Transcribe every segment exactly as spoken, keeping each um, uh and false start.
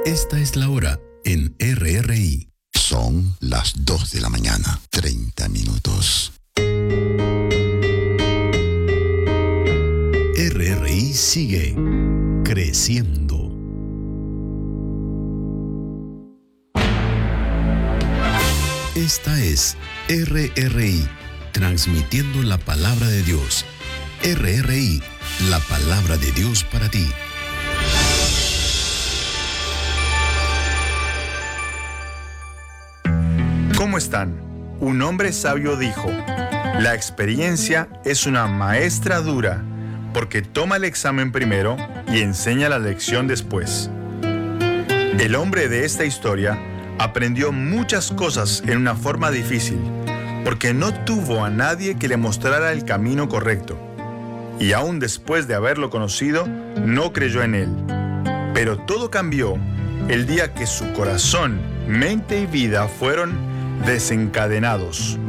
Esta es la hora en R R I. Son las dos de la mañana, treinta minutos. R R I sigue creciendo. Esta es R R I, transmitiendo la palabra de Dios. R R I, la palabra de Dios para ti. ¿Cómo están? Un hombre sabio dijo: la experiencia es una maestra dura, porque toma el examen primero y enseña la lección después. El hombre de esta historia aprendió muchas cosas en una forma difícil, porque no tuvo a nadie que le mostrara el camino correcto. Y aún después de haberlo conocido, no creyó en él. Pero todo cambió el día que su corazón, mente y vida fueron desencadenados.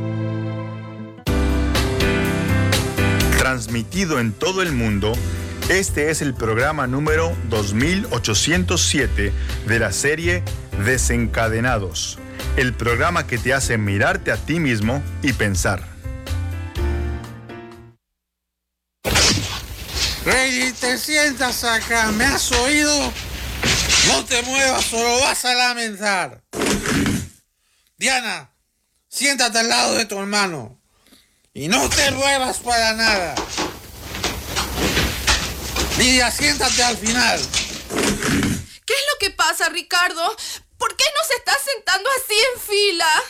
Transmitido en todo el mundo, este es el programa número dos mil ochocientos siete de la serie Desencadenados, el programa que te hace mirarte a ti mismo y pensar. Grady, te sientas acá, ¿me has oído? No te muevas o lo vas a lamentar. Diana, siéntate al lado de tu hermano y no te muevas para nada. Lidia, siéntate al final. ¿Qué es lo que pasa, Ricardo? ¿Por qué no se está sentando así en fila?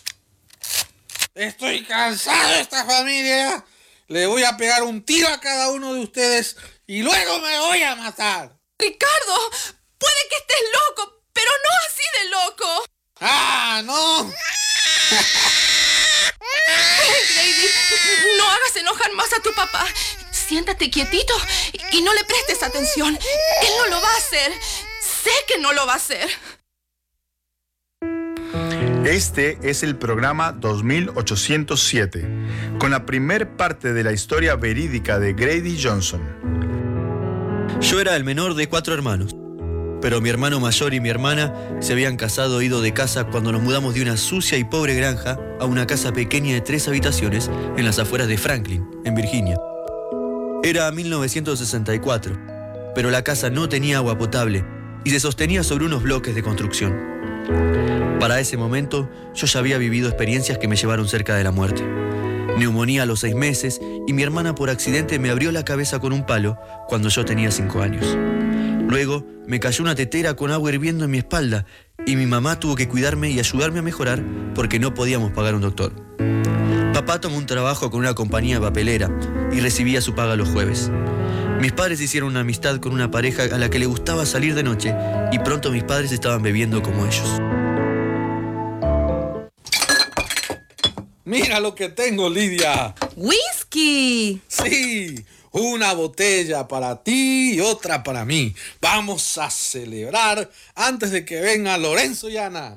Estoy cansado de esta familia. Le voy a pegar un tiro a cada uno de ustedes y luego me voy a matar. Ricardo, puede que estés loco, pero no así de loco. ¡Ah, no! Grady, no hagas enojar más a tu papá. Siéntate quietito y no le prestes atención. Él no lo va a hacer. Sé que no lo va a hacer. Este es el programa dos mil ochocientos siete, con la primer parte de la historia verídica de Grady Johnson. Yo era el menor de cuatro hermanos, pero mi hermano mayor y mi hermana se habían casado e ido de casa cuando nos mudamos de una sucia y pobre granja a una casa pequeña de tres habitaciones en las afueras de Franklin, en Virginia. Era mil novecientos sesenta y cuatro, pero la casa no tenía agua potable y se sostenía sobre unos bloques de construcción. Para ese momento, yo ya había vivido experiencias que me llevaron cerca de la muerte. Neumonía a los seis meses y mi hermana por accidente me abrió la cabeza con un palo cuando yo tenía cinco años. Luego me cayó una tetera con agua hirviendo en mi espalda y mi mamá tuvo que cuidarme y ayudarme a mejorar porque no podíamos pagar un doctor. Papá tomó un trabajo con una compañía papelera y recibía su paga los jueves. Mis padres hicieron una amistad con una pareja a la que le gustaba salir de noche y pronto mis padres estaban bebiendo como ellos. Mira lo que tengo, Lidia. ¡Whisky! Sí, una botella para ti y otra para mí. Vamos a celebrar antes de que venga Lorenzo y Ana.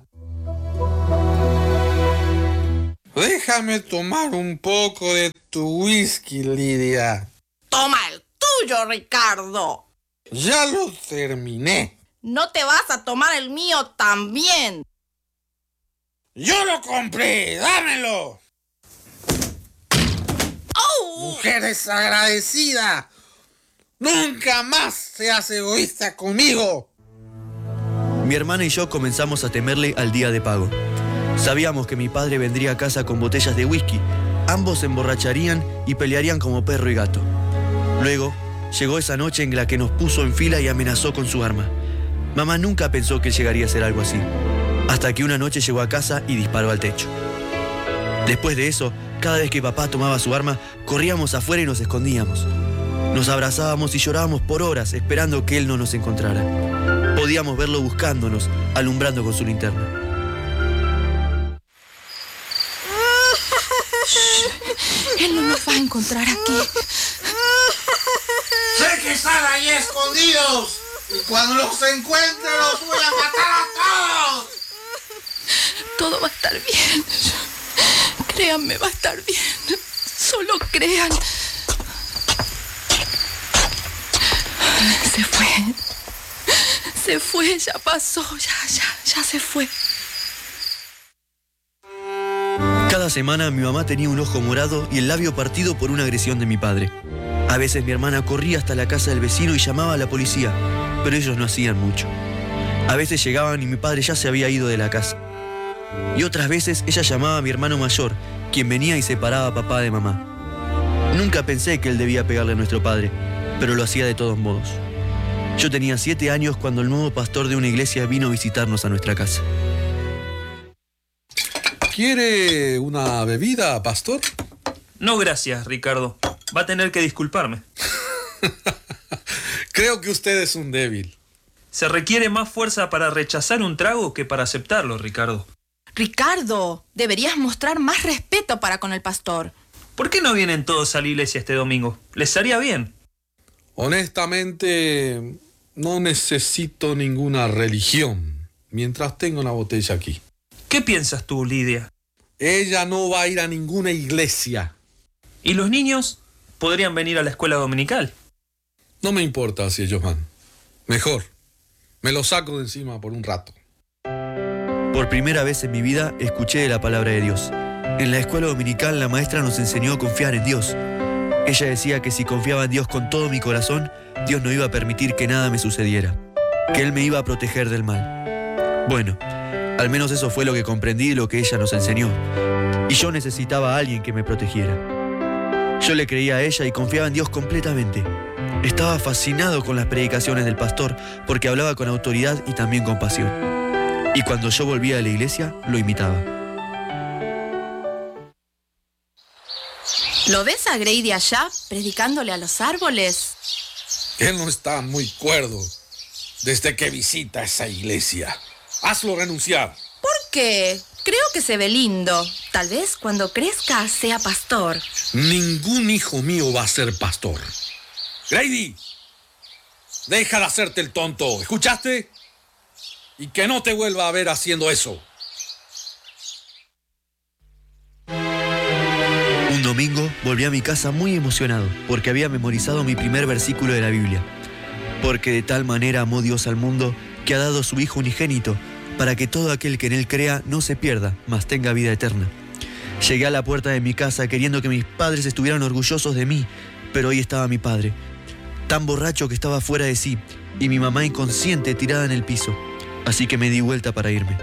Déjame tomar un poco de tu whisky, Lidia. Toma el tuyo, Ricardo. Ya lo terminé. No te vas a tomar el mío también. ¡Yo lo compré! ¡Dámelo! ¡Oh! ¡Mujer desagradecida! ¡Nunca más seas egoísta conmigo! Mi hermana y yo comenzamos a temerle al día de pago. Sabíamos que mi padre vendría a casa con botellas de whisky. Ambos se emborracharían y pelearían como perro y gato. Luego, llegó esa noche en la que nos puso en fila y amenazó con su arma. Mamá nunca pensó que llegaría a ser algo así, hasta que una noche llegó a casa y disparó al techo. Después de eso, cada vez que papá tomaba su arma, corríamos afuera y nos escondíamos. Nos abrazábamos y llorábamos por horas esperando que él no nos encontrara. Podíamos verlo buscándonos, alumbrando con su linterna. Él no nos va a encontrar aquí. ¡Sé que están ahí escondidos! Y cuando los encuentre los voy a matar a todos. Todo va a estar bien. Créanme, va a estar bien. Solo crean. Se fue. se fue, ya pasó, ya, ya, ya se fue. Cada semana mi mamá tenía un ojo morado y el labio partido por una agresión de mi padre. A veces mi hermana corría hasta la casa del vecino y llamaba a la policía, pero ellos no hacían mucho. A veces llegaban y mi padre ya se había ido de la casa. Y otras veces ella llamaba a mi hermano mayor, quien venía y separaba a papá de mamá. Nunca pensé que él debía pegarle a nuestro padre, pero lo hacía de todos modos. Yo tenía siete años cuando el nuevo pastor de una iglesia vino a visitarnos a nuestra casa. ¿Quiere una bebida, pastor? No, gracias, Ricardo. Va a tener que disculparme. Creo que usted es un débil. Se requiere más fuerza para rechazar un trago que para aceptarlo, Ricardo. Ricardo, deberías mostrar más respeto para con el pastor. ¿Por qué no vienen todos a la iglesia este domingo? Les haría bien. Honestamente, no necesito ninguna religión mientras tengo una botella aquí. ¿Qué piensas tú, Lidia? Ella no va a ir a ninguna iglesia. ¿Y los niños? Podrían venir a la escuela dominical. No me importa si ellos van. Mejor, me los saco de encima por un rato. Por primera vez en mi vida escuché la palabra de Dios. En la escuela dominical la maestra nos enseñó a confiar en Dios. Ella decía que si confiaba en Dios con todo mi corazón, Dios no iba a permitir que nada me sucediera, que Él me iba a proteger del mal. Bueno, al menos eso fue lo que comprendí de lo que ella nos enseñó. Y yo necesitaba a alguien que me protegiera. Yo le creía a ella y confiaba en Dios completamente. Estaba fascinado con las predicaciones del pastor porque hablaba con autoridad y también con pasión. Y cuando yo volvía a la iglesia, lo imitaba. ¿Lo ves a Grady allá, predicándole a los árboles? Él no está muy cuerdo desde que visita esa iglesia. Hazlo renunciar. ¿Por qué? Creo que se ve lindo. Tal vez cuando crezca sea pastor. Ningún hijo mío va a ser pastor. Grady, deja de hacerte el tonto. ¿Escuchaste? Y que no te vuelva a ver haciendo eso. Un domingo volví a mi casa muy emocionado porque había memorizado mi primer versículo de la Biblia. Porque de tal manera amó Dios al mundo que ha dado a su Hijo unigénito para que todo aquel que en Él crea no se pierda, mas tenga vida eterna. Llegué a la puerta de mi casa queriendo que mis padres estuvieran orgullosos de mí, pero ahí estaba mi padre, tan borracho que estaba fuera de sí, y mi mamá inconsciente tirada en el piso. Así que me di vuelta para irme.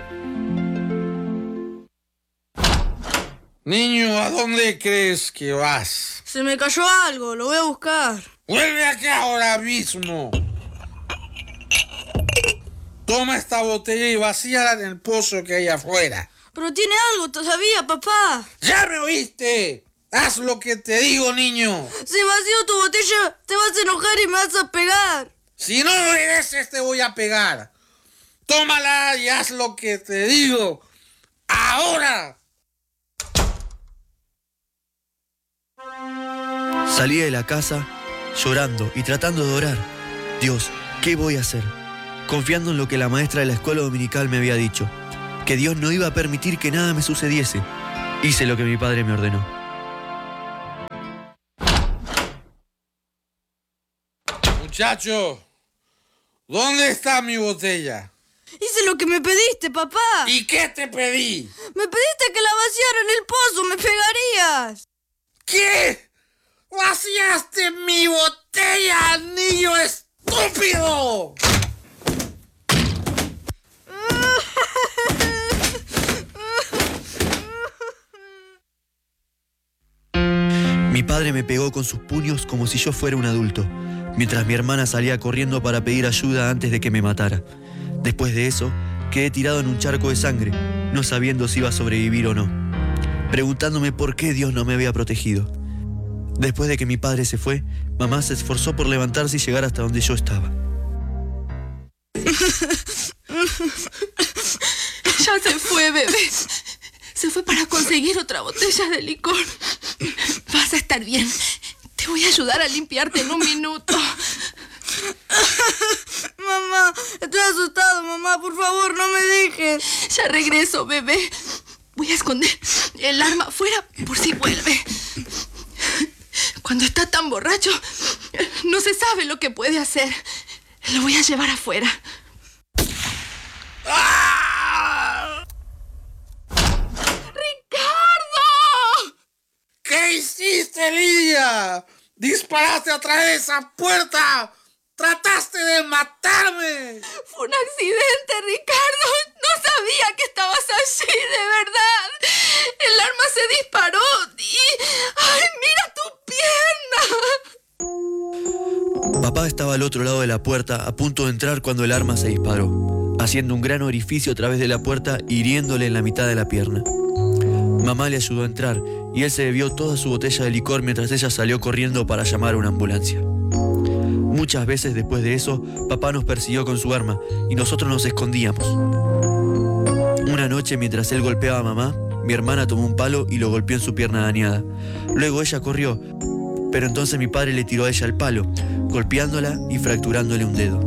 Niño, ¿a dónde crees que vas? Se me cayó algo, lo voy a buscar. ¡Vuelve aquí ahora mismo! Toma esta botella y vacíala en el pozo que hay afuera. Pero tiene algo todavía, papá. ¡Ya me oíste! ¡Haz lo que te digo, niño! Si vacío tu botella, te vas a enojar y me vas a pegar. Si no me obedeces, te voy a pegar. Tómala y haz lo que te digo. ¡Ahora! Salí de la casa llorando y tratando de orar. Dios, ¿qué voy a hacer? Confiando en lo que la maestra de la escuela dominical me había dicho, que Dios no iba a permitir que nada me sucediese. Hice lo que mi padre me ordenó. Muchacho, ¿dónde está mi botella? Hice lo que me pediste, papá. ¿Y qué te pedí? Me pediste que la vaciara en el pozo, me pegarías. ¿Qué? ¡Vaciaste mi botella, niño estúpido! Mi padre me pegó con sus puños como si yo fuera un adulto, mientras mi hermana salía corriendo para pedir ayuda antes de que me matara. Después de eso, quedé tirado en un charco de sangre, no sabiendo si iba a sobrevivir o no, preguntándome por qué Dios no me había protegido. Después de que mi padre se fue, mamá se esforzó por levantarse y llegar hasta donde yo estaba. Ya se fue, bebé. Se fue para conseguir otra botella de licor. Vas a estar bien. Te voy a ayudar a limpiarte en un minuto. Mamá, estoy asustado, mamá. Por favor, no me dejes. Ya regreso, bebé. Voy a esconder el arma afuera por si vuelve. Cuando está tan borracho, no se sabe lo que puede hacer. Lo voy a llevar afuera. ¡Mierda! ¡Disparaste atrás de esa puerta! ¡Trataste de matarme! Fue un accidente, Ricardo. No sabía que estabas allí, de verdad. El arma se disparó y... ¡ay, mira tu pierna! Papá estaba al otro lado de la puerta, a punto de entrar cuando el arma se disparó, haciendo un gran orificio a través de la puerta, hiriéndole en la mitad de la pierna. Mamá le ayudó a entrar y él se bebió toda su botella de licor mientras ella salió corriendo para llamar a una ambulancia. Muchas veces después de eso, papá nos persiguió con su arma y nosotros nos escondíamos. Una noche, mientras él golpeaba a mamá, mi hermana tomó un palo y lo golpeó en su pierna dañada. Luego ella corrió, pero entonces mi padre le tiró a ella el palo, golpeándola y fracturándole un dedo.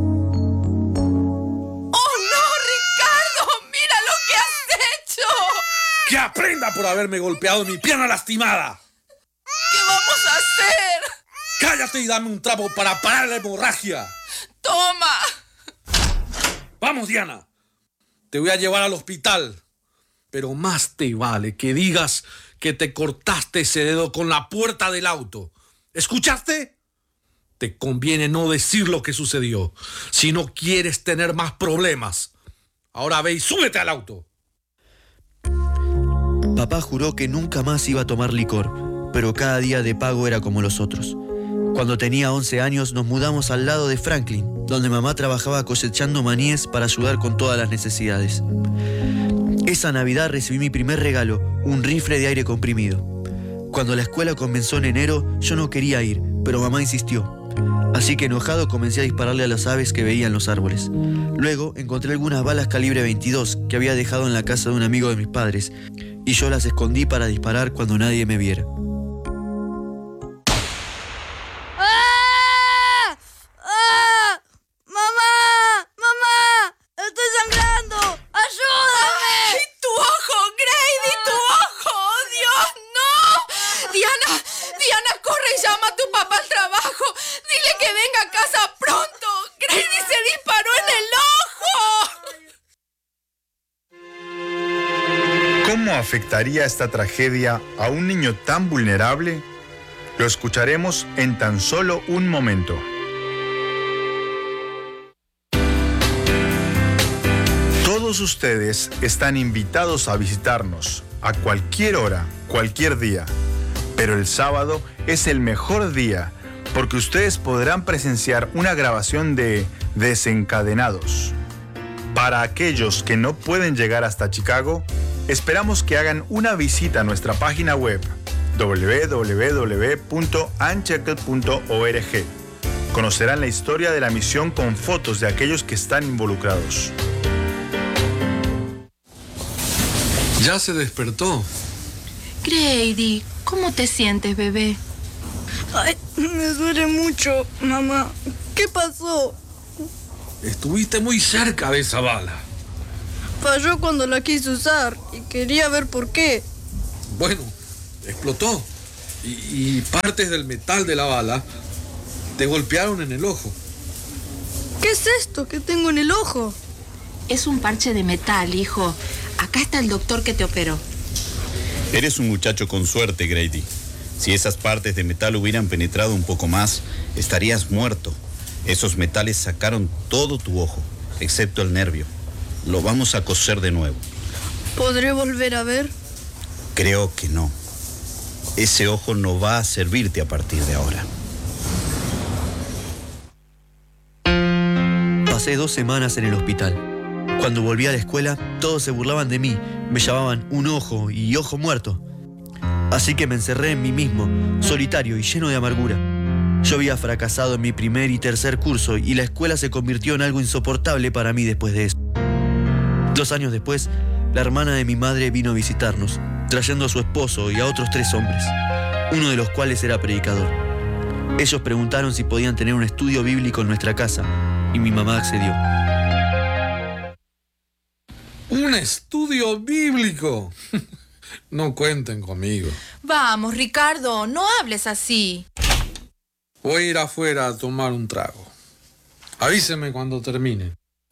¡Oh, no, Ricardo! ¡Mira lo que has hecho! ¡Que aprenda por haberme golpeado mi pierna lastimada! ¿Qué vamos a hacer? ¡Cállate y dame un trapo para parar la hemorragia! ¡Toma! ¡Vamos, Diana! Te voy a llevar al hospital. Pero más te vale que digas que te cortaste ese dedo con la puerta del auto. ¿Escuchaste? Te conviene no decir lo que sucedió si no quieres tener más problemas. Ahora ve y súbete al auto. Papá juró que nunca más iba a tomar licor, pero cada día de pago era como los otros. Cuando tenía once años nos mudamos al lado de Franklin, donde mamá trabajaba cosechando maníes para ayudar con todas las necesidades. Esa Navidad recibí mi primer regalo, un rifle de aire comprimido. Cuando la escuela comenzó en enero, yo no quería ir, pero mamá insistió. Así que enojado comencé a dispararle a las aves que veía en los árboles. Luego encontré algunas balas calibre veintidós que había dejado en la casa de un amigo de mis padres, y yo las escondí para disparar cuando nadie me viera. ¿Cómo afectaría esta tragedia a un niño tan vulnerable? Lo escucharemos en tan solo un momento. Todos ustedes están invitados a visitarnos a cualquier hora, cualquier día. Pero el sábado es el mejor día porque ustedes podrán presenciar una grabación de Desencadenados. Para aquellos que no pueden llegar hasta Chicago, esperamos que hagan una visita a nuestra página web doble u doble u doble u punto unshackled punto org. Conocerán la historia de la misión con fotos de aquellos que están involucrados. Ya se despertó. Grady, ¿cómo te sientes, bebé? Ay, me duele mucho, mamá. ¿Qué pasó? Estuviste muy cerca de esa bala. Falló cuando la quise usar y quería ver por qué. Bueno, explotó. Y, y partes del metal de la bala te golpearon en el ojo. ¿Qué es esto que tengo en el ojo? Es un parche de metal, hijo. Acá está el doctor que te operó. Eres un muchacho con suerte, Grady. Si esas partes de metal hubieran penetrado un poco más, estarías muerto. Esos metales sacaron todo tu ojo, excepto el nervio. Lo vamos a coser de nuevo. ¿Podré volver a ver? Creo que no. Ese ojo no va a servirte a partir de ahora. Pasé dos semanas en el hospital. Cuando volví a la escuela, todos se burlaban de mí. Me llamaban un ojo y ojo muerto. Así que me encerré en mí mismo, solitario y lleno de amargura. Yo había fracasado en mi primer y tercer curso y la escuela se convirtió en algo insoportable para mí después de eso. Dos años después, la hermana de mi madre vino a visitarnos, trayendo a su esposo y a otros tres hombres, uno de los cuales era predicador. Ellos preguntaron si podían tener un estudio bíblico en nuestra casa y mi mamá accedió. ¿Un estudio bíblico? No cuenten conmigo. Vamos, Ricardo, no hables así. Voy a ir afuera a tomar un trago. Avíseme cuando termine.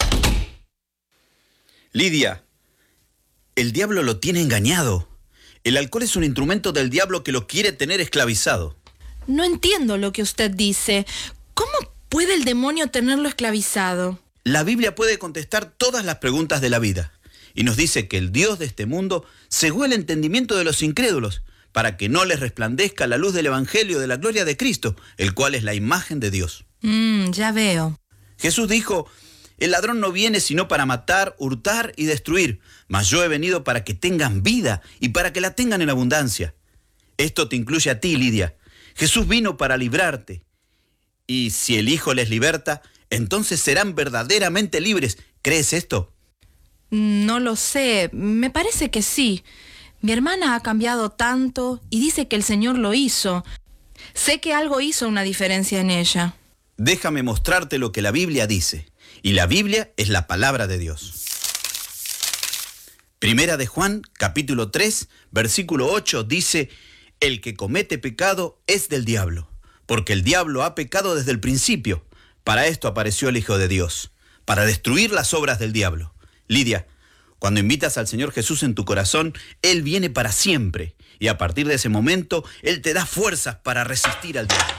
Lidia, el diablo lo tiene engañado. El alcohol es un instrumento del diablo que lo quiere tener esclavizado. No entiendo lo que usted dice. ¿Cómo puede el demonio tenerlo esclavizado? La Biblia puede contestar todas las preguntas de la vida y nos dice que el Dios de este mundo cegó el entendimiento de los incrédulos para que no les resplandezca la luz del Evangelio de la gloria de Cristo, el cual es la imagen de Dios. Mm, ya veo. Jesús dijo: el ladrón no viene sino para matar, hurtar y destruir, mas yo he venido para que tengan vida y para que la tengan en abundancia. Esto te incluye a ti, Lidia. Jesús vino para librarte. Y si el Hijo les liberta, entonces serán verdaderamente libres. ¿Crees esto? No lo sé. Me parece que sí. Mi hermana ha cambiado tanto y dice que el Señor lo hizo. Sé que algo hizo una diferencia en ella. Déjame mostrarte lo que la Biblia dice. Y la Biblia es la palabra de Dios. Primera de Juan, capítulo tres, versículo ocho, dice: el que comete pecado es del diablo, porque el diablo ha pecado desde el principio. Para esto apareció el Hijo de Dios, para destruir las obras del diablo. Lidia, cuando invitas al Señor Jesús en tu corazón, Él viene para siempre, y a partir de ese momento, Él te da fuerzas para resistir al diablo.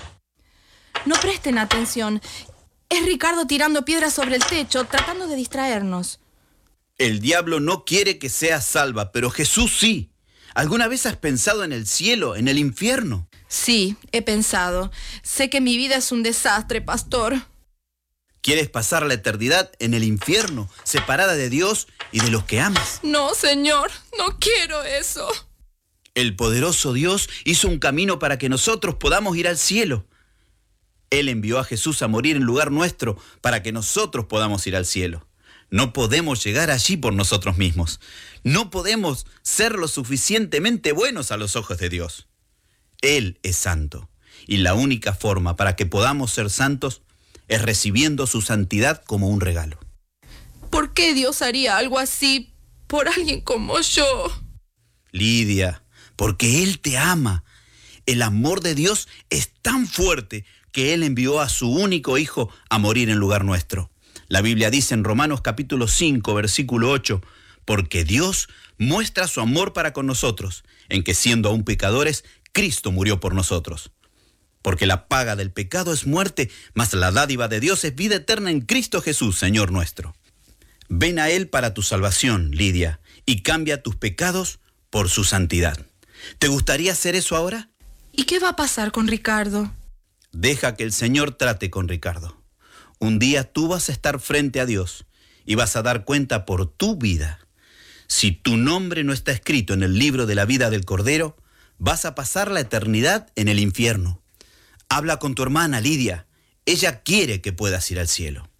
No presten atención. Es Ricardo tirando piedras sobre el techo, tratando de distraernos. El diablo no quiere que seas salva, pero Jesús sí. ¿Alguna vez has pensado en el cielo, en el infierno? Sí, he pensado. Sé que mi vida es un desastre, pastor. ¿Quieres pasar la eternidad en el infierno, separada de Dios y de los que amas? No, Señor, no quiero eso. El poderoso Dios hizo un camino para que nosotros podamos ir al cielo. Él envió a Jesús a morir en lugar nuestro para que nosotros podamos ir al cielo. No podemos llegar allí por nosotros mismos. No podemos ser lo suficientemente buenos a los ojos de Dios. Él es santo, y la única forma para que podamos ser santos es recibiendo su santidad como un regalo. ¿Por qué Dios haría algo así por alguien como yo? Lidia, porque Él te ama. El amor de Dios es tan fuerte que Él envió a su único Hijo a morir en lugar nuestro. La Biblia dice en Romanos capítulo cinco, versículo ocho, porque Dios muestra su amor para con nosotros, en que siendo aún pecadores, Cristo murió por nosotros. Porque la paga del pecado es muerte, mas la dádiva de Dios es vida eterna en Cristo Jesús, Señor nuestro. Ven a Él para tu salvación, Lidia, y cambia tus pecados por su santidad. ¿Te gustaría hacer eso ahora? ¿Y qué va a pasar con Ricardo? Deja que el Señor trate con Ricardo. Un día tú vas a estar frente a Dios y vas a dar cuenta por tu vida. Si tu nombre no está escrito en el libro de la vida del Cordero, vas a pasar la eternidad en el infierno. Habla con tu hermana Lidia. Ella quiere que puedas ir al cielo.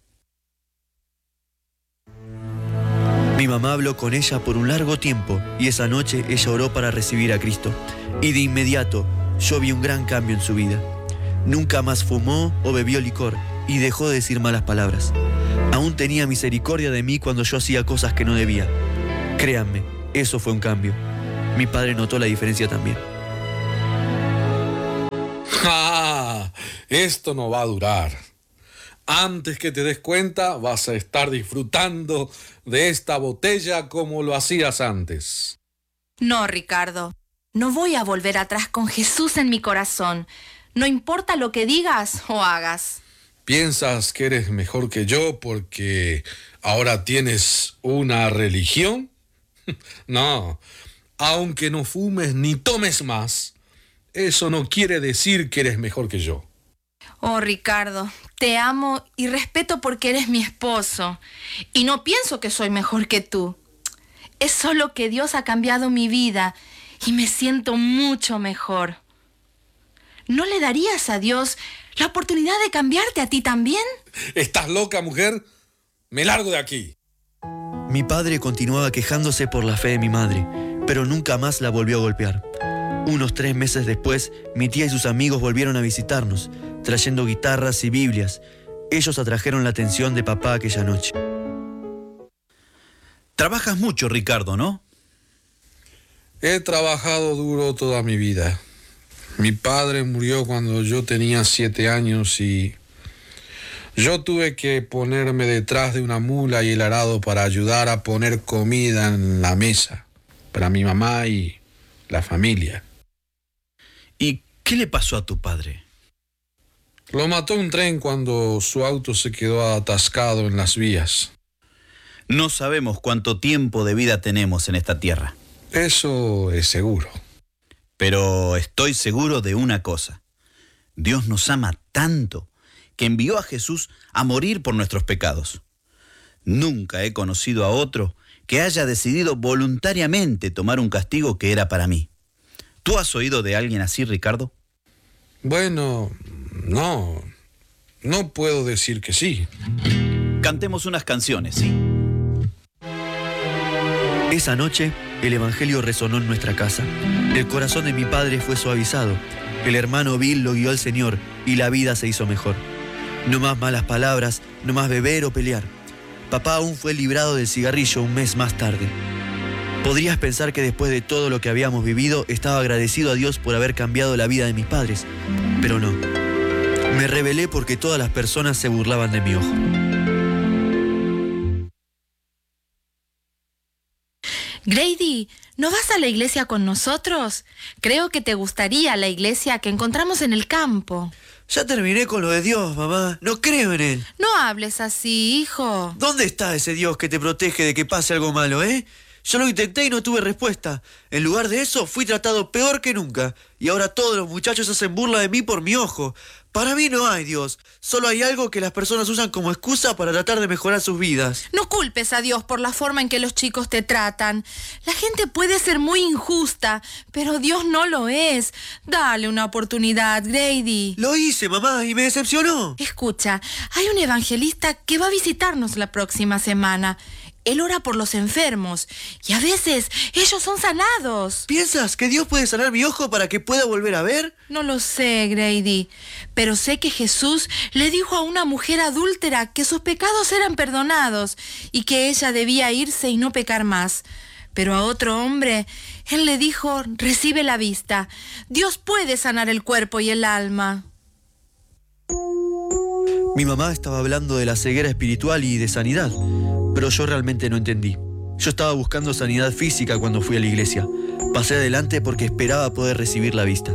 Mi mamá habló con ella por un largo tiempo y esa noche ella oró para recibir a Cristo. Y de inmediato yo vi un gran cambio en su vida. Nunca más fumó o bebió licor y dejó de decir malas palabras. Aún tenía misericordia de mí cuando yo hacía cosas que no debía. Créanme, eso fue un cambio. Mi padre notó la diferencia también. ¡Ah! Esto no va a durar. Antes que te des cuenta, vas a estar disfrutando de esta botella como lo hacías antes. No, Ricardo. No voy a volver atrás con Jesús en mi corazón. No importa lo que digas o hagas. ¿Piensas que eres mejor que yo porque ahora tienes una religión? No, aunque no fumes ni tomes más, eso no quiere decir que eres mejor que yo. Oh, Ricardo, te amo y respeto porque eres mi esposo. Y no pienso que soy mejor que tú. Es solo que Dios ha cambiado mi vida y me siento mucho mejor. ¿No le darías a Dios la oportunidad de cambiarte a ti también? ¿Estás loca, mujer? Me largo de aquí. Mi padre continuaba quejándose por la fe de mi madre, pero nunca más la volvió a golpear. Unos tres meses después, mi tía y sus amigos volvieron a visitarnos, trayendo guitarras y Biblias. Ellos atrajeron la atención de papá aquella noche. Trabajas mucho, Ricardo, ¿no? He trabajado duro toda mi vida. Mi padre murió cuando yo tenía siete años y yo tuve que ponerme detrás de una mula y el arado para ayudar a poner comida en la mesa para mi mamá y la familia. ¿Y ¿Qué le pasó a tu padre? Lo mató un tren cuando su auto se quedó atascado en las vías. No sabemos cuánto tiempo de vida tenemos en esta tierra. Eso es seguro. Pero estoy seguro de una cosa. Dios nos ama tanto que envió a Jesús a morir por nuestros pecados. Nunca he conocido a otro que haya decidido voluntariamente tomar un castigo que era para mí. ¿Tú has oído de alguien así, Ricardo? Bueno, no. No puedo decir que sí. Cantemos unas canciones, ¿sí? Esa noche, el evangelio resonó en nuestra casa. El corazón de mi padre fue suavizado. El hermano Bill lo guió al Señor y la vida se hizo mejor. No más malas palabras, no más beber o pelear. Papá aún fue librado del cigarrillo un mes más tarde. Podrías pensar que después de todo lo que habíamos vivido, estaba agradecido a Dios por haber cambiado la vida de mis padres. Pero no. Me rebelé porque todas las personas se burlaban de mi ojo. Grady, ¿no vas a la iglesia con nosotros? Creo que te gustaría la iglesia que encontramos en el campo. Ya terminé con lo de Dios, mamá. No creo en Él. No hables así, hijo. ¿Dónde está ese Dios que te protege de que pase algo malo, eh? Yo lo intenté y no tuve respuesta. En lugar de eso, fui tratado peor que nunca. Y ahora todos los muchachos hacen burla de mí por mi ojo. Para mí no hay Dios. Solo hay algo que las personas usan como excusa para tratar de mejorar sus vidas. No culpes a Dios por la forma en que los chicos te tratan. La gente puede ser muy injusta, pero Dios no lo es. Dale una oportunidad, Grady. Lo hice, mamá, y me decepcionó. Escucha, hay un evangelista que va a visitarnos la próxima semana. Él ora por los enfermos y a veces ellos son sanados. ¿Piensas que Dios puede sanar mi ojo para que pueda volver a ver? No lo sé, Grady, pero sé que Jesús le dijo a una mujer adúltera que sus pecados eran perdonados y que ella debía irse y no pecar más. Pero a otro hombre, Él le dijo, recibe la vista. Dios puede sanar el cuerpo y el alma. Mi mamá estaba hablando de la ceguera espiritual y de sanidad, pero yo realmente no entendí. Yo estaba buscando sanidad física cuando fui a la iglesia. Pasé adelante porque esperaba poder recibir la vista.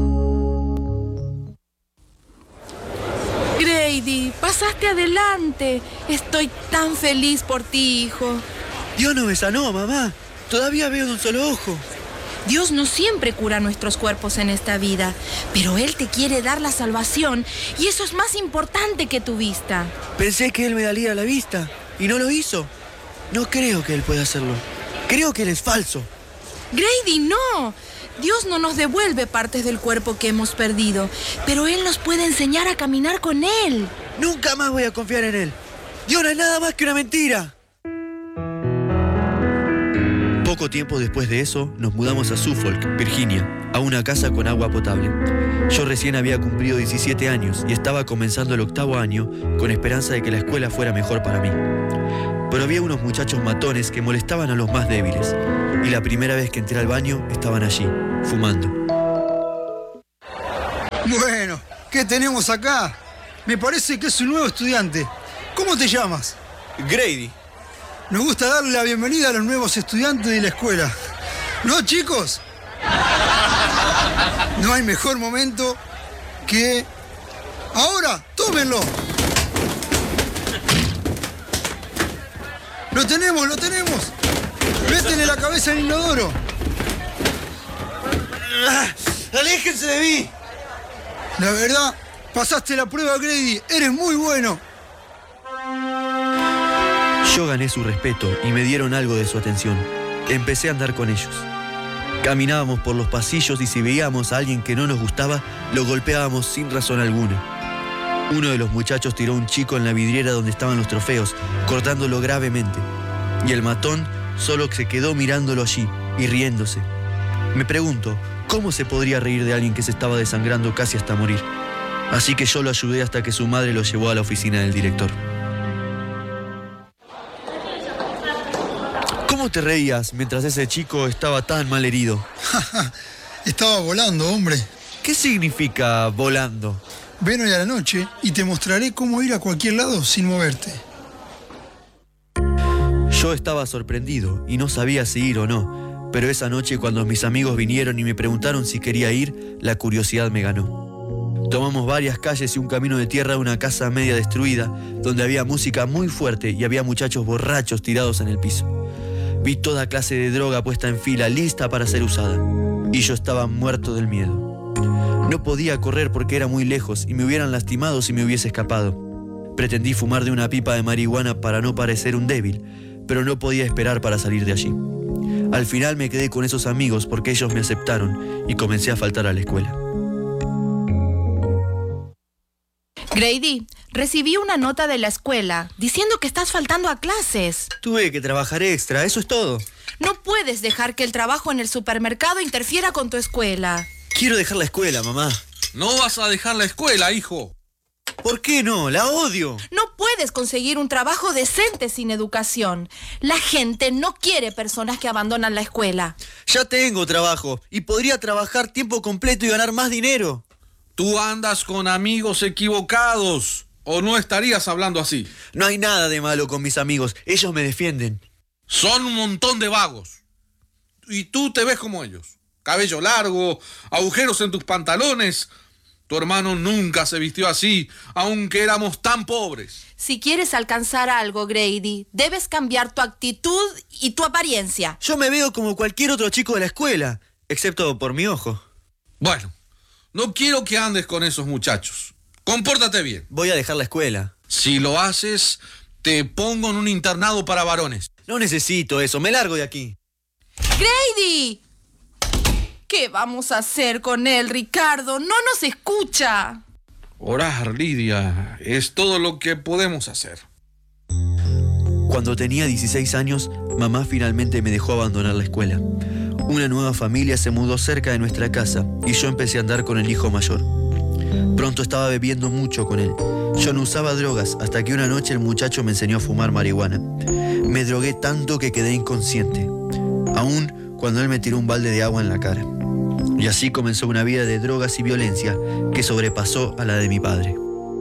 Grady, pasaste adelante. Estoy tan feliz por ti, hijo. Dios no me sanó, mamá. Todavía veo de un solo ojo. Dios no siempre cura nuestros cuerpos en esta vida, pero Él te quiere dar la salvación y eso es más importante que tu vista. Pensé que Él me daría la vista y no lo hizo. No creo que Él pueda hacerlo. Creo que Él es falso. Grady, no. Dios no nos devuelve partes del cuerpo que hemos perdido, pero Él nos puede enseñar a caminar con Él. Nunca más voy a confiar en Él. Dios no es nada más que una mentira. Poco tiempo después de eso, nos mudamos a Suffolk, Virginia, a una casa con agua potable. Yo recién había cumplido diecisiete años y estaba comenzando el octavo año con esperanza de que la escuela fuera mejor para mí. Pero había unos muchachos matones que molestaban a los más débiles, y la primera vez que entré al baño estaban allí, fumando. Bueno, ¿qué tenemos acá? Me parece que es un nuevo estudiante. ¿Cómo te llamas? Grady. Nos gusta darle la bienvenida a los nuevos estudiantes de la escuela. ¿No, chicos? No hay mejor momento que... ¡Ahora! ¡Tómenlo! ¡Lo tenemos, lo tenemos! ¡Métele la cabeza al inodoro! ¡Aléjense de mí! La verdad, pasaste la prueba, Grady. Eres muy bueno. Yo gané su respeto y me dieron algo de su atención. Empecé a andar con ellos. Caminábamos por los pasillos y si veíamos a alguien que no nos gustaba, lo golpeábamos sin razón alguna. Uno de los muchachos tiró a un chico en la vidriera donde estaban los trofeos, cortándolo gravemente. Y el matón solo se quedó mirándolo allí y riéndose. Me pregunto, ¿cómo se podría reír de alguien que se estaba desangrando casi hasta morir? Así que yo lo ayudé hasta que su madre lo llevó a la oficina del director. ¿Cómo te reías mientras ese chico estaba tan mal herido? Estaba volando, hombre. ¿Qué significa volando? Ven hoy a la noche y te mostraré cómo ir a cualquier lado sin moverte. Yo estaba sorprendido y no sabía si ir o no, Pero esa noche, cuando mis amigos vinieron y me preguntaron si quería ir, la curiosidad me ganó. Tomamos varias calles y un camino de tierra a una casa media destruida, donde había música muy fuerte y había muchachos borrachos tirados en el piso. Vi toda clase de droga puesta en fila, lista para ser usada, y yo estaba muerto del miedo. No podía correr porque era muy lejos y me hubieran lastimado si me hubiese escapado. Pretendí fumar de una pipa de marihuana para no parecer un débil, pero no podía esperar para salir de allí. Al final me quedé con esos amigos porque ellos me aceptaron y comencé a faltar a la escuela. Grady, recibí una nota de la escuela diciendo que estás faltando a clases. Tuve que trabajar extra, eso es todo. No puedes dejar que el trabajo en el supermercado interfiera con tu escuela. Quiero dejar la escuela, mamá. No vas a dejar la escuela, hijo. ¿Por qué no? La odio. No puedes conseguir un trabajo decente sin educación. La gente no quiere personas que abandonan la escuela. Ya tengo trabajo y podría trabajar tiempo completo y ganar más dinero. Tú andas con amigos equivocados, o no estarías hablando así. No hay nada de malo con mis amigos, ellos me defienden. Son un montón de vagos. Y tú te ves como ellos. Cabello largo, agujeros en tus pantalones. Tu hermano nunca se vistió así, aunque éramos tan pobres. Si quieres alcanzar algo, Grady, debes cambiar tu actitud y tu apariencia. Yo me veo como cualquier otro chico de la escuela, excepto por mi ojo. Bueno, no quiero que andes con esos muchachos. Compórtate bien. Voy a dejar la escuela. Si lo haces, te pongo en un internado para varones. No necesito eso, me largo de aquí. ¡Grady! ¿Qué vamos a hacer con él, Ricardo? No nos escucha. Orar, Lidia, es todo lo que podemos hacer. Cuando tenía dieciséis años, mamá finalmente me dejó abandonar la escuela. Una nueva familia se mudó cerca de nuestra casa y yo empecé a andar con el hijo mayor. Pronto estaba bebiendo mucho con él. Yo no usaba drogas hasta que una noche el muchacho me enseñó a fumar marihuana. Me drogué tanto que quedé inconsciente, aún cuando él me tiró un balde de agua en la cara. Y así comenzó una vida de drogas y violencia que sobrepasó a la de mi padre.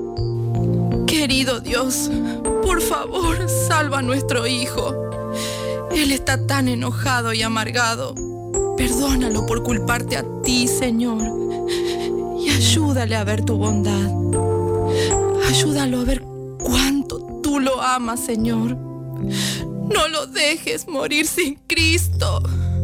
Querido Dios, por favor, salva a nuestro hijo. Él está tan enojado y amargado. Perdónalo por culparte a ti, Señor. Y ayúdale a ver tu bondad. Ayúdalo a ver cuánto tú lo amas, Señor. No lo dejes morir sin Cristo.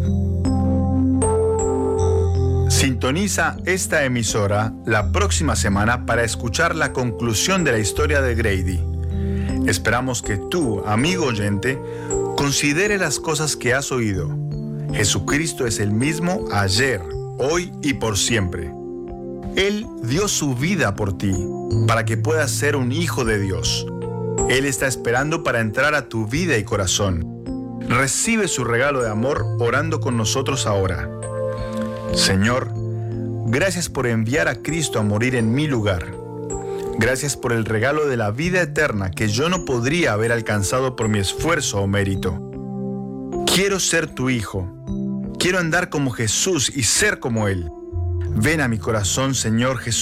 Sintoniza esta emisora la próxima semana para escuchar la conclusión de la historia de Grady. Esperamos que tú, amigo oyente, considere las cosas que has oído. Jesucristo es el mismo ayer, hoy y por siempre. Él dio su vida por ti, para que puedas ser un hijo de Dios. Él está esperando para entrar a tu vida y corazón. Recibe su regalo de amor orando con nosotros ahora. Señor, gracias por enviar a Cristo a morir en mi lugar. Gracias por el regalo de la vida eterna que yo no podría haber alcanzado por mi esfuerzo o mérito. Quiero ser tu hijo. Quiero andar como Jesús y ser como Él. Ven a mi corazón, Señor Jesús.